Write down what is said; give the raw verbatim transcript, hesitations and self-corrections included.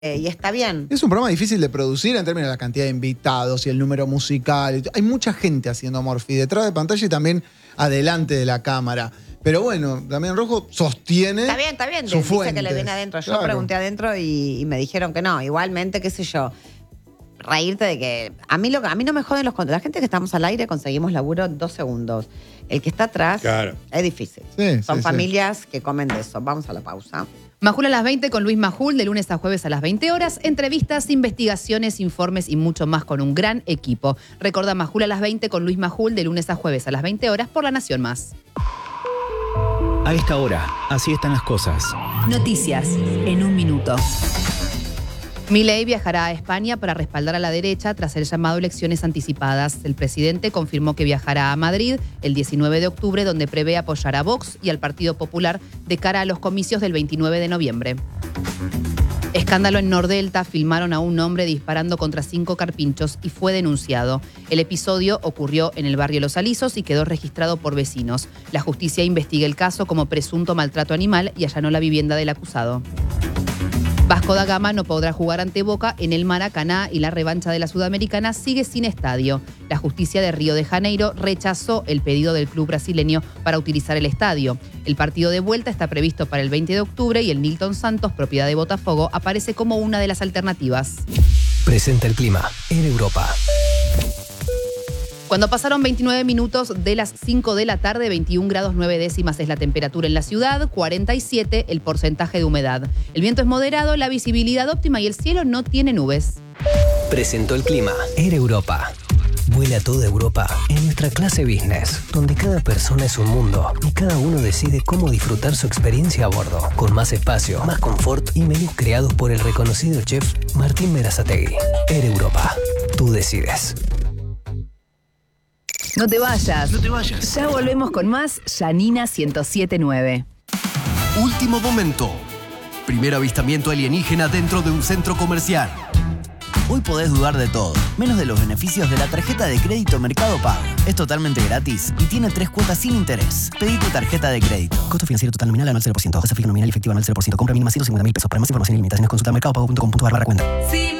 Eh, y está bien. Es un programa difícil de producir en términos de la cantidad de invitados y el número musical. Hay mucha gente haciendo Morphy detrás de pantalla y también adelante de la cámara. Pero bueno, Damián Rojo sostiene. Está bien, está bien. Sus Dice fuentes. que le viene adentro. Yo Claro. pregunté adentro y, y me dijeron que no. Igualmente, qué sé yo. Reírte de que. A mí, lo, a mí no me joden los contratos. La gente que estamos al aire conseguimos laburo en dos segundos. El que está atrás Claro. es difícil. Sí, Son sí, familias sí. que comen de eso. Vamos a la pausa. Majul a las veinte con Luis Majul, de lunes a jueves a las veinte horas. Entrevistas, investigaciones, informes y mucho más con un gran equipo. Recuerda Majul a las veinte con Luis Majul, de lunes a jueves a las veinte horas por La Nación Más. A esta hora, así están las cosas. Noticias en un minuto. Milei viajará a España para respaldar a la derecha tras el llamado a elecciones anticipadas. El presidente confirmó que viajará a Madrid el diecinueve de octubre, donde prevé apoyar a Vox y al Partido Popular de cara a los comicios del veintinueve de noviembre. Escándalo en Nordelta. Filmaron a un hombre disparando contra cinco carpinchos y fue denunciado. El episodio ocurrió en el barrio Los Alisos y quedó registrado por vecinos. La justicia investiga el caso como presunto maltrato animal y allanó la vivienda del acusado. Vasco da Gama no podrá jugar ante Boca en el Maracaná y la revancha de la Sudamericana sigue sin estadio. La justicia de Río de Janeiro rechazó el pedido del club brasileño para utilizar el estadio. El partido de vuelta está previsto para el veinte de octubre y el Nilton Santos, propiedad de Botafogo, aparece como una de las alternativas. Presenta el clima en Europa. Cuando pasaron veintinueve minutos de las cinco de la tarde, veintiún grados nueve décimas es la temperatura en la ciudad, cuarenta y siete el porcentaje de humedad. El viento es moderado, la visibilidad óptima y el cielo no tiene nubes. Presentó el clima en Europa. Vuela a toda Europa en nuestra clase business, donde cada persona es un mundo y cada uno decide cómo disfrutar su experiencia a bordo, con más espacio, más confort y menús creados por el reconocido chef Martín Berazategui. Air Europa, tú decides. No te vayas. No te vayas. Ya volvemos con más Yanina ciento siete punto nueve. Último momento. Primer avistamiento alienígena dentro de un centro comercial. Hoy podés dudar de todo, menos de los beneficios de la tarjeta de crédito Mercado Pago. Es totalmente gratis y tiene tres cuotas sin interés. Pedí tu tarjeta de crédito. Costo financiero total nominal anual cero por ciento. Tasa fija nominal y efectiva anual cero por ciento. Compra mínima ciento cincuenta mil pesos. Para más información y limitaciones consulta mercadopago punto com punto ar barra cuenta. Sí.